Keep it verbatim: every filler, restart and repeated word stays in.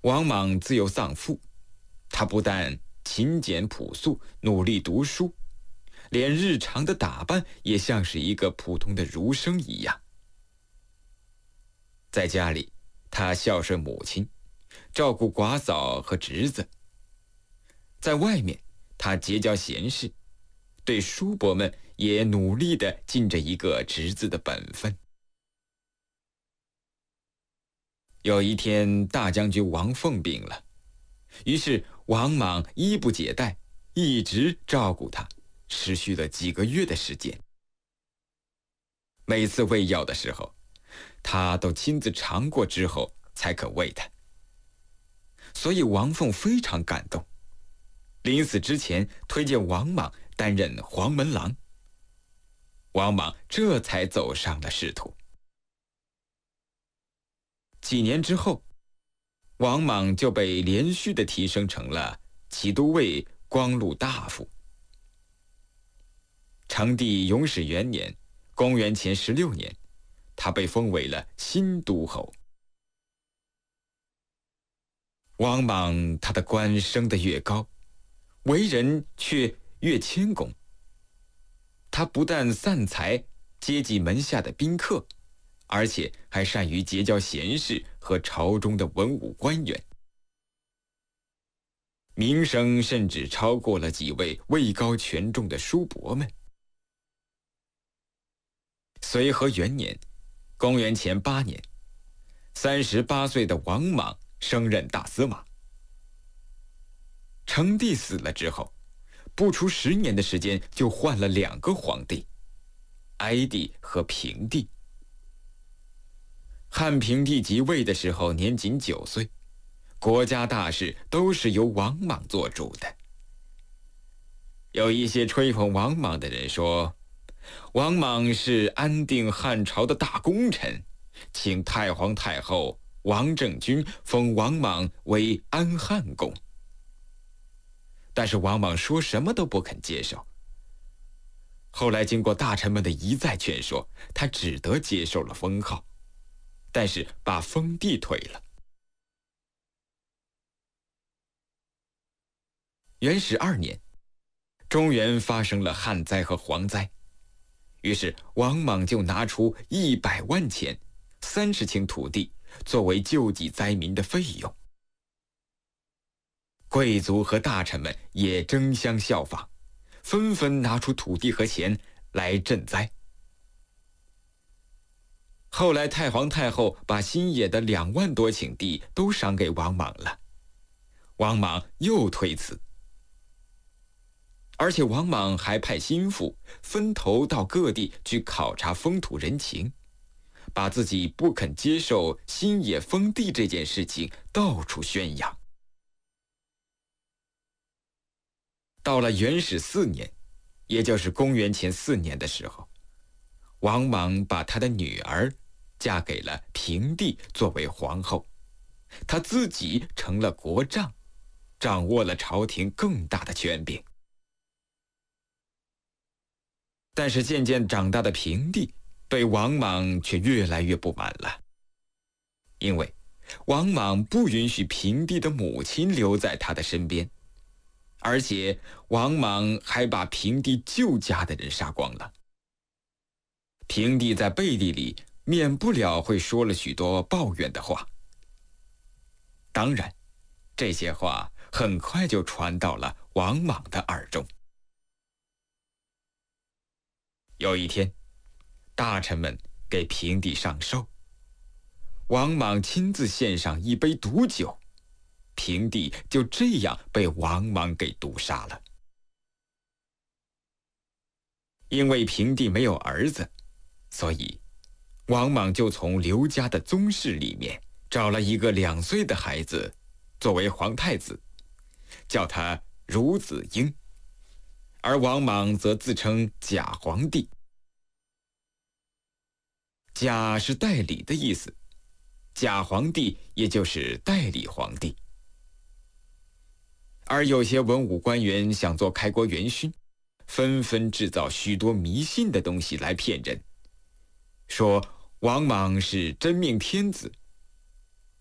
王莽自幼丧父，他不但勤俭朴素，努力读书，连日常的打扮也像是一个普通的儒生一样。在家里，他孝顺母亲，照顾寡嫂和侄子；在外面，他结交贤士，对叔伯们也努力地尽着一个侄子的本分。有一天，大将军王凤病了，于是王莽衣不解带，一直照顾他，持续了几个月的时间。每次喂药的时候，他都亲自尝过之后才肯喂他。所以王凤非常感动，临死之前推荐王莽担任黄门郎。王莽这才走上了仕途。几年之后，王莽就被连续的提升成了骑都尉、光禄大夫。成帝永始元年，公元前十六年，他被封为了新都侯。王莽他的官升得越高，为人却越谦恭。他不但散财接济门下的宾客，而且还善于结交贤士和朝中的文武官员，名声甚至超过了几位位高权重的叔伯们。随和元年，公元前八年，三十八岁的王莽升任大司马。成帝死了之后，不出十年的时间就换了两个皇帝，哀帝和平帝。汉平帝即位的时候年仅九岁，国家大事都是由王莽做主的。有一些吹捧王莽的人说，王莽是安定汉朝的大功臣，请太皇太后王政君封王莽为安汉公。但是王莽说什么都不肯接受。后来经过大臣们的一再劝说，他只得接受了封号，但是把封地退了。元始二年，中原发生了旱灾和蝗灾，于是王莽就拿出一百万钱、三十顷土地作为救济灾民的费用。贵族和大臣们也争相效仿，纷纷拿出土地和钱来赈灾。后来太皇太后把新野的两万多顷地都赏给王莽了，王莽又推辞。而且王莽还派心腹分头到各地去考察风土人情，把自己不肯接受新野封地这件事情到处宣扬。到了元始四年，也就是公元前四年的时候，王莽把他的女儿嫁给了平帝作为皇后，他自己成了国丈，掌握了朝廷更大的权柄。但是渐渐长大的平帝对王莽却越来越不满了，因为王莽不允许平帝的母亲留在他的身边，而且王莽还把平帝旧家的人杀光了。平帝在背地里免不了会说了许多抱怨的话，当然这些话很快就传到了王莽的耳中。有一天，大臣们给平帝上寿，王莽亲自献上一杯毒酒，平帝就这样被王莽给毒杀了。因为平帝没有儿子，所以王莽就从刘家的宗室里面找了一个两岁的孩子作为皇太子，叫他孺子婴，而王莽则自称假皇帝。假是代理的意思，假皇帝也就是代理皇帝。而有些文武官员想做开国元勋，纷纷制造许多迷信的东西来骗人，说王莽是真命天子，